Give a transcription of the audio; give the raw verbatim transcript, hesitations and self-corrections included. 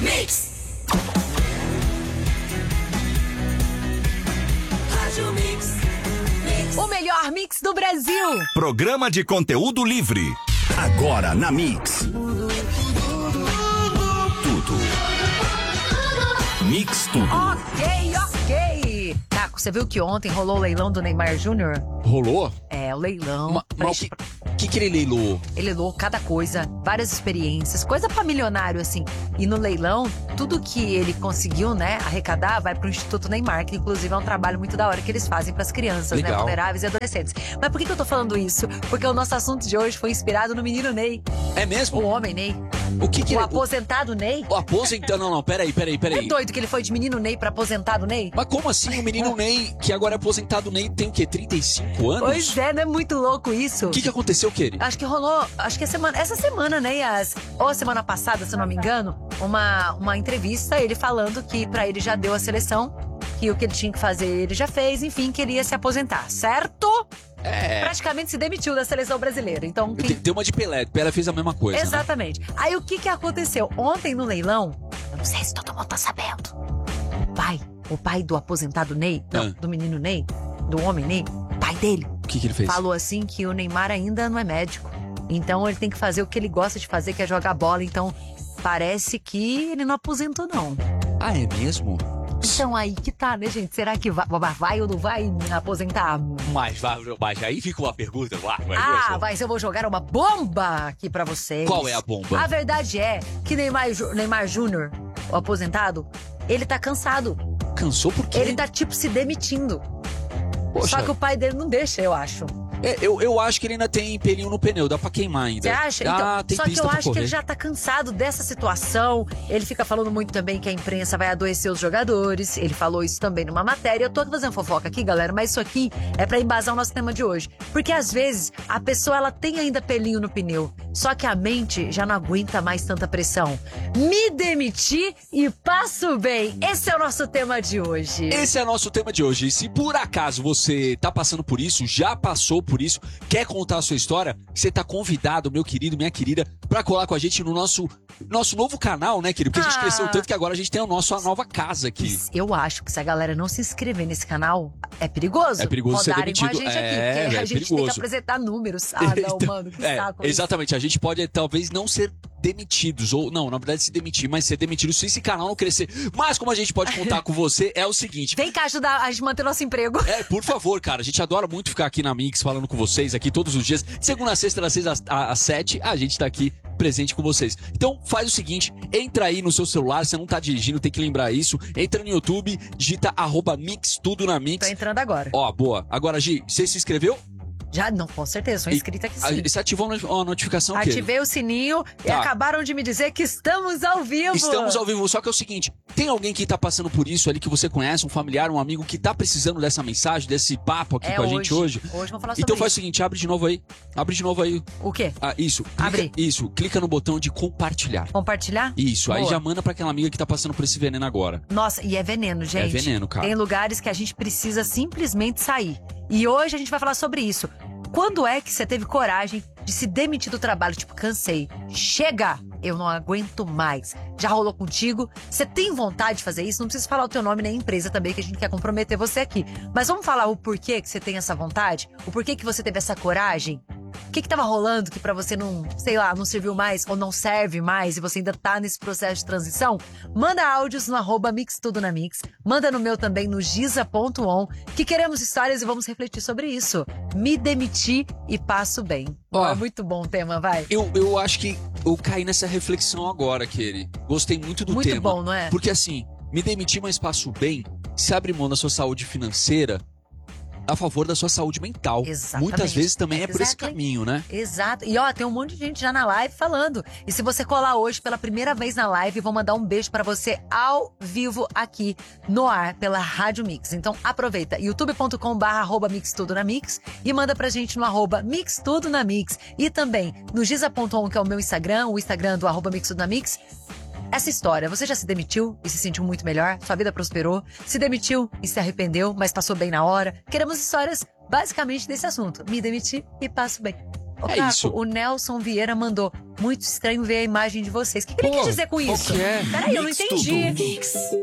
Mix. Rádio Mix. Mix. O melhor mix do Brasil. Programa de conteúdo livre. Agora na Mix. Tudo. Mix tudo. Ok, ok. Taco, você viu que ontem rolou o leilão do Neymar Júnior? Rolou? É, o leilão. Ma- pra Mas o gente- que, que, que ele leilou? Ele leilou cada coisa, várias experiências, coisa pra milionário, assim. E no leilão, tudo que ele conseguiu, né, arrecadar, vai pro Instituto Neymar, que inclusive é um trabalho muito da hora que eles fazem pras crianças, né, Legal. vulneráveis e adolescentes. Mas por que, que eu tô falando isso? Porque o nosso assunto de hoje foi inspirado no menino Ney, É mesmo? o homem Ney, O que que o ele... aposentado Ney. O aposentado... Não, não, peraí, peraí, É peraí. doido que ele foi de menino Ney pra aposentado Ney? Mas como assim o menino Ney, que agora é aposentado Ney, tem o quê? trinta e cinco anos? Pois é, não é muito louco isso? O que que aconteceu, Keri? Acho que rolou, acho que a semana, essa semana, né, Yas? Ou a semana passada, se eu não me engano, uma, uma entrevista, ele falando que pra ele já deu a seleção, que o que ele tinha que fazer ele já fez, enfim, queria se aposentar, certo? É... Praticamente se demitiu da seleção brasileira, então... Te- Quem... Deu uma de Pelé. Pelé fez a mesma coisa, né? Exatamente. Aí o que que aconteceu? Ontem no leilão, eu não sei se todo mundo tá sabendo, o pai, o pai do aposentado Ney, não, Ah. do menino Ney, do homem Ney, o pai dele, O que que ele fez? falou assim que o Neymar ainda não é médico. Então ele tem que fazer o que ele gosta de fazer, que é jogar bola. Então parece que ele não aposentou, não. Ah, é mesmo? Então aí que tá, né, gente? Será que vai, vai ou não vai aposentar? Mas, mas aí fica uma pergunta, vai, vai Ah, mesmo? mas eu vou jogar uma bomba aqui pra vocês. Qual é a bomba? A verdade é que Neymar, Ju- Neymar Júnior, o aposentado, ele tá cansado. Cansou por quê? Ele tá, tipo, se demitindo. Poxa, Só que o pai dele não deixa, eu acho. é, eu, eu acho que ele ainda tem pelinho no pneu, dá pra queimar ainda. Você acha? Ah, Então, tem só que pista eu pra acho que correr. ele já tá cansado dessa situação. Ele fica falando muito também que a imprensa vai adoecer os jogadores. Ele falou isso também numa matéria. Eu tô fazendo fofoca aqui, galera, mas isso aqui é pra embasar o nosso tema de hoje. Porque às vezes a pessoa ela tem ainda pelinho no pneu, só que a mente já não aguenta mais tanta pressão. Me demiti e passo bem. Esse é o nosso tema de hoje. Esse é nosso tema de hoje. E se por acaso você tá passando por isso, já passou por isso, quer contar a sua história, você tá convidado, meu querido, minha querida, pra colar com a gente no nosso, nosso novo canal, né, querido? Porque a gente Ah. cresceu tanto que agora a gente tem a nossa nova casa aqui. Eu acho que se a galera não se inscrever nesse canal, é perigoso. É perigoso ser rodarem com a demitido. gente aqui, É, porque a é gente tem que perigoso. apresentar números. Ah, não, Então, mano, que é, saco. isso. exatamente, a gente pode é, talvez não ser demitidos, ou não, na verdade se demitir, mas ser demitido se esse canal não crescer. Mas como a gente pode contar com você, é o seguinte... Vem cá ajudar a gente a manter nosso emprego. É, por favor, cara, a gente adora muito ficar aqui na Mix falando com vocês aqui todos os dias. De segunda a sexta, das seis às, às sete, a gente tá aqui presente com vocês. Então faz o seguinte, entra aí no seu celular, você não tá dirigindo, tem que lembrar isso. Entra no YouTube, digita arroba Mix, tudo na Mix. Tô entrando agora. Ó, boa. Agora, Gi, você se inscreveu? Já, não, com certeza, sou E- inscrita aqui A- sim. Você ativou a a notificação o quê? Ativei o sininho e Tá. acabaram de me dizer que estamos ao vivo. Estamos ao vivo, só que é o seguinte, tem alguém que tá passando por isso ali que você conhece, um familiar, um amigo que tá precisando dessa mensagem, desse papo aqui É com a gente hoje? Hoje vamos falar sobre Então faz o isso. seguinte, abre de novo aí, abre de novo aí. O quê? Ah, isso, clica, Abre. isso, clica no botão de compartilhar. Compartilhar? Isso, aí Boa. já manda pra aquela amiga que tá passando por esse veneno agora. Nossa, e é veneno, gente. É veneno, cara. Tem lugares que a gente precisa simplesmente sair. E hoje a gente vai falar sobre isso. Quando é que você teve coragem de se demitir do trabalho? Tipo, cansei. Chega! Eu não aguento mais. Já rolou contigo? Você tem vontade de fazer isso? Não precisa falar o teu nome nem a empresa também, que a gente quer comprometer você aqui. Mas vamos falar o porquê que você tem essa vontade? O porquê que você teve essa coragem? O que que tava rolando que pra você não, sei lá, não serviu mais ou não serve mais e você ainda tá nesse processo de transição? Manda áudios no arroba Mix Tudo na Mix. Manda no meu também no giza ponto on, que queremos histórias e vamos refletir sobre isso. Me demiti e passo bem. Ó. É muito bom o tema, vai. Eu, eu acho que eu caí nessa reflexão agora, Kelly. Gostei muito do Muito tema. bom, não é? Porque assim, me demitir, mas passo bem, se abre mão da sua saúde financeira a favor da sua saúde mental. Exatamente. Muitas vezes também é por esse Exactly. caminho, né? Exato. E ó, tem um monte de gente já na live falando. E se você colar hoje pela primeira vez na live, vou mandar um beijo pra você ao vivo aqui no ar pela Rádio Mix. Então aproveita, youtube ponto com barra arroba Mix Tudo na Mix e manda pra gente no arroba Mix Tudo na Mix. E também no giza ponto on, que é o meu Instagram, o Instagram do arroba Mix Tudo na Mix. Essa história, você já se demitiu e se sentiu muito melhor? Sua vida prosperou? Se demitiu e se arrependeu, mas passou bem na hora? Queremos histórias basicamente desse assunto. Me demiti e passo bem. Ô, É Caco, isso. o Nelson Vieira mandou. Muito estranho ver a imagem de vocês. O que, que ele Pô, quis dizer com qual isso? que é? Peraí, eu não Mix entendi. tudo. Mix.